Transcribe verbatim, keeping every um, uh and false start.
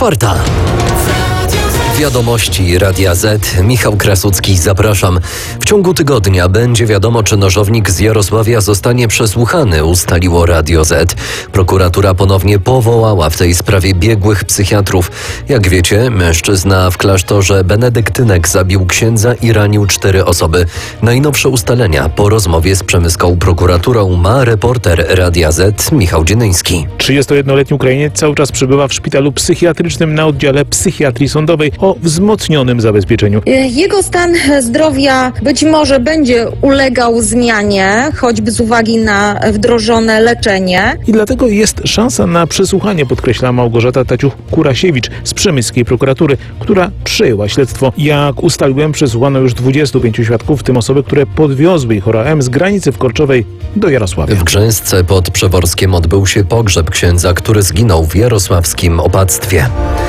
Czwarta. Wiadomości Radia Z. Michał Krasucki, zapraszam. W ciągu tygodnia będzie wiadomo, czy nożownik z Jarosławia zostanie przesłuchany, ustaliło Radio Z. Prokuratura ponownie powołała w tej sprawie biegłych psychiatrów. Jak wiecie, mężczyzna w klasztorze benedyktynek zabił księdza i ranił cztery osoby. Najnowsze ustalenia po rozmowie z przemyską prokuraturą ma reporter Radia Z Michał Dzienyński. trzydziestojednoletni Ukrainiec cały czas przebywa w szpitalu psychiatrycznym na oddziale psychiatrii sądowej o wzmocnionym zabezpieczeniu. Jego stan zdrowia być może będzie ulegał zmianie, choćby z uwagi na wdrożone leczenie. I dlatego jest szansa na przesłuchanie, podkreśla Małgorzata Taciuch-Kurasiewicz z przemyskiej prokuratury, która przejęła śledztwo. Jak ustaliłem, przesłuchano już dwudziestu pięciu świadków, w tym osoby, które podwiozły ich Chora M z granicy w Korczowej do Jarosławia. W Grzęsce pod Przeworskiem odbył się pogrzeb księdza, który zginął w jarosławskim opactwie.